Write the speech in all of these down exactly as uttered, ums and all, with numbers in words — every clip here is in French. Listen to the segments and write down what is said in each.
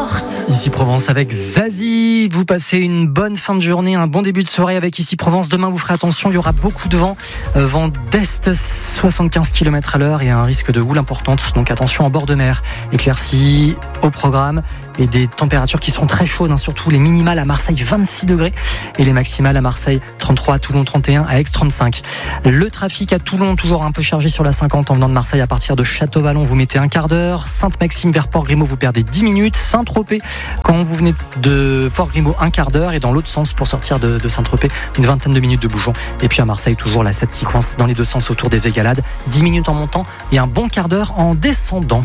porte. Ici Provence avec Zazie. Vous passez une bonne fin de journée, un bon début de soirée avec Ici Provence. Demain, vous ferez attention, il y aura beaucoup de vent. Euh, vent d'est, soixante-quinze kilomètres à l'heure et un risque de houle importante. Donc attention en bord de mer. Éclaircies au programme et des températures qui seront très chaudes, hein, surtout les minimales à Marseille vingt-six degrés et les maximales à Marseille trente-trois, à Toulon trente et un, à Aix trente-cinq. Le trafic à Toulon toujours un peu chargé sur la cinquante en venant de Marseille à partir de Château-Vallon, vous mettez un quart d'heure. Sainte-Maxime vers Port-Grimaud, vous perdez dix minutes. Saint-Tropez, quand vous venez de Port-Grimaud, un quart d'heure. Et dans l'autre sens, pour sortir de, de Saint-Tropez, une vingtaine de minutes de bouchon. Et puis à Marseille, toujours la sept qui coince dans les deux sens autour des Égalades. dix minutes en montant et un bon quart d'heure en descendant.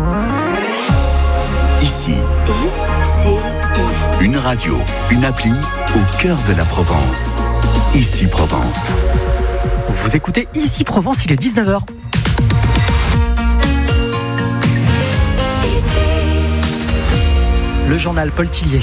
Ici, Et c'est I. une radio, une appli au cœur de la Provence. Ici Provence. Vous écoutez Ici Provence, il est dix-neuf heures. Le journal Paul Tillier.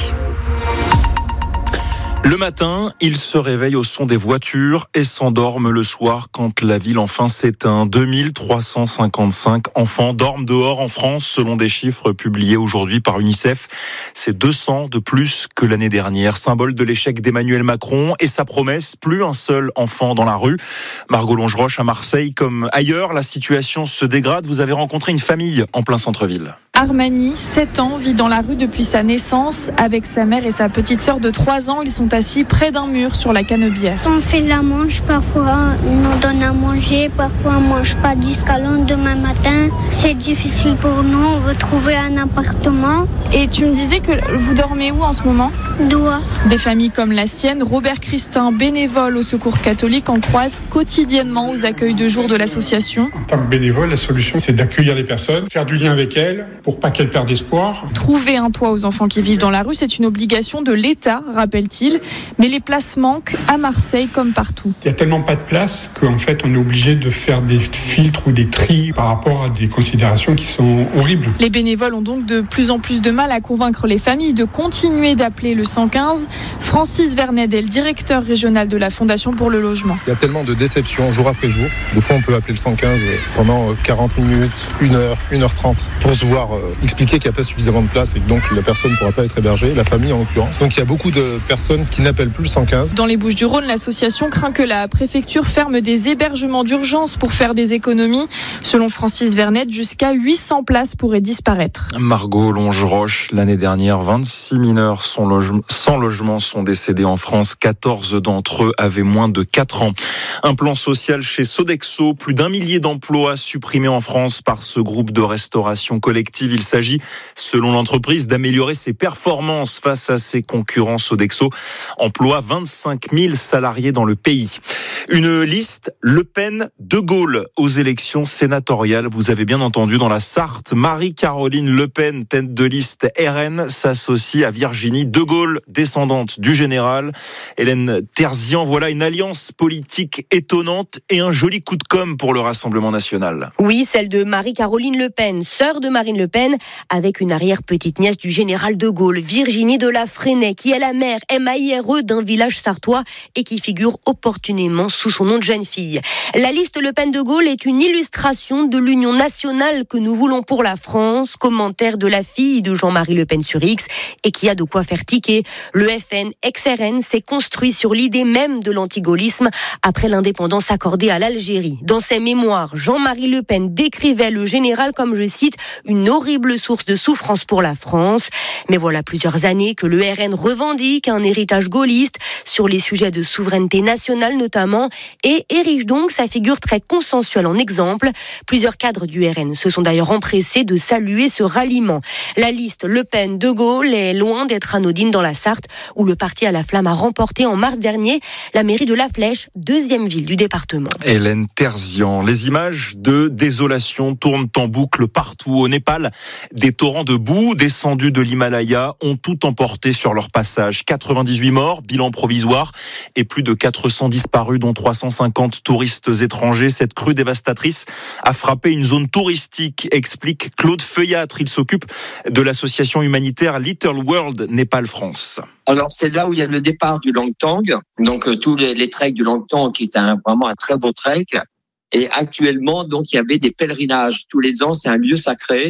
Le matin, ils se réveillent au son des voitures et s'endorment le soir quand la ville enfin s'éteint. deux mille trois cent cinquante-cinq enfants dorment dehors en France selon des chiffres publiés aujourd'hui par UNICEF. C'est deux cents de plus que l'année dernière. Symbole de l'échec d'Emmanuel Macron et sa promesse, plus un seul enfant dans la rue. Margot Longeroche, à Marseille comme ailleurs, la situation se dégrade. Vous avez rencontré une famille en plein centre-ville. Armani, sept ans, vit dans la rue depuis sa naissance. Avec sa mère et sa petite sœur de trois ans, ils sont assis près d'un mur sur la Canebière. On fait la manche, parfois on nous donne à manger, parfois on ne mange pas jusqu'à lendemain matin. C'est difficile pour nous, on veut trouver un appartement. Et tu me disais que vous dormez où en ce moment ? Dehors. Des familles comme la sienne, Robert Christin, bénévole au Secours catholique, en croise quotidiennement aux accueils de jour de l'association. En tant que bénévole, la solution, c'est d'accueillir les personnes, faire du lien avec elles, pour pas qu'elles perdent espoir. Trouver un toit aux enfants qui vivent dans la rue, c'est une obligation de l'État, rappelle-t-il. Mais les places manquent à Marseille comme partout. Il n'y a tellement pas de place qu'en fait, on est obligé de faire des filtres ou des tris par rapport à des considérations qui sont horribles. Les bénévoles ont donc de plus en plus de mal à convaincre les familles de continuer d'appeler le cent quinze. Francis Vernet est le directeur régional de la Fondation pour le logement. Il y a tellement de déceptions jour après jour. Des fois, on peut appeler le cent quinze pendant quarante minutes, une heure, une heure trente pour se voir euh, expliquer qu'il n'y a pas suffisamment de place et que donc la personne ne pourra pas être hébergée, la famille en l'occurrence. Donc il y a beaucoup de personnes qui n'appellent plus le cent quinze. Dans les Bouches-du-Rhône, l'association craint que la préfecture ferme des hébergements d'urgence pour faire des économies. Selon Francis Vernet, jusqu'à huit cents places pourraient disparaître. Margot Longeroche, l'année dernière, vingt-six mineurs sans logement, sans logement sont décédés en France. quatorze d'entre eux avaient moins de quatre ans. Un plan social chez Sodexo, plus d'un millier d'emplois supprimés en France par ce groupe de restauration collective. Il s'agit, selon l'entreprise, d'améliorer ses performances face à ses concurrents. Sodexo emploie vingt-cinq mille salariés dans le pays. Une liste Le Pen-De Gaulle aux élections sénatoriales. Vous avez bien entendu, dans la Sarthe, Marie-Caroline Le Pen, tête de liste R N, s'associe à Virginie De Gaulle, descendante du général. Hélène Terzian, voilà une alliance politique étonnante et un joli coup de com' pour le Rassemblement national. Oui, celle de Marie-Caroline Le Pen, sœur de Marine Le Pen, avec une arrière-petite-nièce du général de Gaulle, Virginie de la Fresnaye, qui est la mère M A I R E d'un village sartois et qui figure opportunément sous son nom de jeune fille. La liste Le Pen de Gaulle est une illustration de l'union nationale que nous voulons pour la France. Commentaire de la fille de Jean-Marie Le Pen sur X et qui a de quoi faire tiquer. Le F N, ex-R N, s'est construit sur l'idée même de l'antigaullisme après l'indépendance accordée à l'Algérie. Dans ses mémoires, Jean-Marie Le Pen décrivait le général comme, je cite, une horrible source de souffrance pour la France. Mais voilà plusieurs années que le R N revendique un héritage gaulliste sur les sujets de souveraineté nationale notamment et érige donc sa figure très consensuelle en exemple. Plusieurs cadres du R N se sont d'ailleurs empressés de saluer ce ralliement. La liste Le Pen-De Gaulle est loin d'être anodine dans la Sarthe où le parti à la flamme a remporté en mars dernier la mairie de La Flèche, deuxième ville du département. Hélène Terzian, les images de désolation tournent en boucle partout. Au Népal, des torrents de boue descendus de l'Himalaya ont tout emporté sur leur passage. quatre-vingt-dix-huit morts, bilan provisoire, et plus de quatre cents disparus, dont trois cent cinquante touristes étrangers. Cette crue dévastatrice a frappé une zone touristique, explique Claude Feuillatre. Il s'occupe de l'association humanitaire Little World Népal France. Alors c'est là où il y a le départ du Langtang, donc euh, tous les, les treks du Langtang qui est un, vraiment un très beau trek. Et actuellement, donc il y avait des pèlerinages tous les ans. C'est un lieu sacré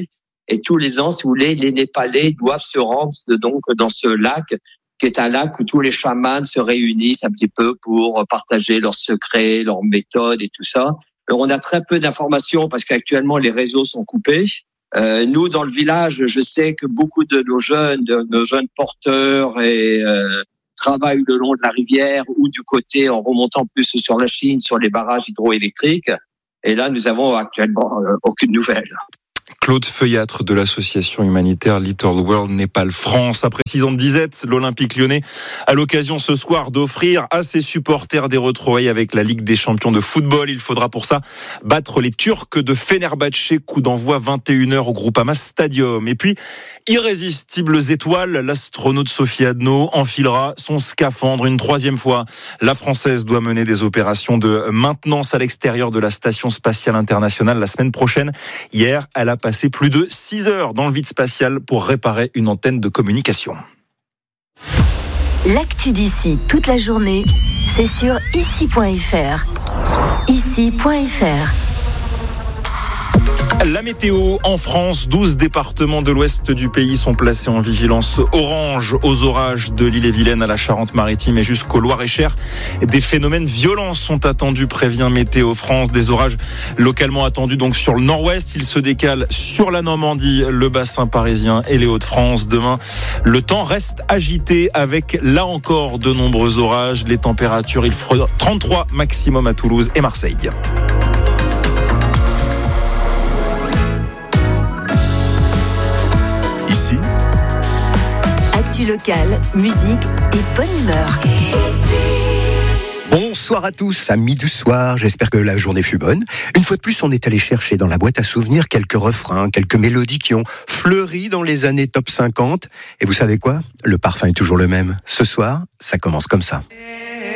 Et tous les ans, si vous voulez, les Népalais doivent se rendre donc dans ce lac, qui est un lac où tous les chamans se réunissent un petit peu pour partager leurs secrets, leurs méthodes et tout ça. Alors, on a très peu d'informations parce qu'actuellement, les réseaux sont coupés. Euh, nous, dans le village, je sais que beaucoup de nos jeunes, de nos jeunes porteurs et euh, travaillent le long de la rivière ou du côté en remontant plus sur la Chine, sur les barrages hydroélectriques. Et là, nous avons actuellement euh, aucune nouvelle. Claude Feuillâtre de l'association humanitaire Little World Népal France. Après six ans de disette, l'Olympique lyonnais a l'occasion ce soir d'offrir à ses supporters des retrouvailles avec la Ligue des champions de football. Il faudra pour ça battre les Turcs de Fenerbahçe, coup d'envoi vingt et une heures au Groupama Stadium. Et puis, irrésistibles étoiles, l'astronaute Sophie Adno enfilera son scaphandre une troisième fois. La Française doit mener des opérations de maintenance à l'extérieur de la Station spatiale internationale la semaine prochaine. Hier, elle a passé plus de six heures dans le vide spatial pour réparer une antenne de communication. L'actu d'ici toute la journée, c'est sur ici point f r. ici point f r. La météo en France, douze départements de l'ouest du pays sont placés en vigilance orange aux orages de l'Ille-et-Vilaine à la Charente-Maritime et jusqu'au Loir-et-Cher. Des phénomènes violents sont attendus, prévient Météo France. Des orages localement attendus donc sur le nord-ouest. Ils se décalent sur la Normandie, le bassin parisien et les Hauts-de-France. Demain, le temps reste agité avec là encore de nombreux orages. Les températures, il fera trente-trois maximum à Toulouse et Marseille. Ici, Actu locale, musique et bonne humeur. Bonsoir à tous, amis du soir, j'espère que la journée fut bonne. Une fois de plus, on est allé chercher dans la boîte à souvenirs quelques refrains, quelques mélodies qui ont fleuri dans les années top cinquante. Et vous savez quoi ? Le parfum est toujours le même. Ce soir, ça commence comme ça.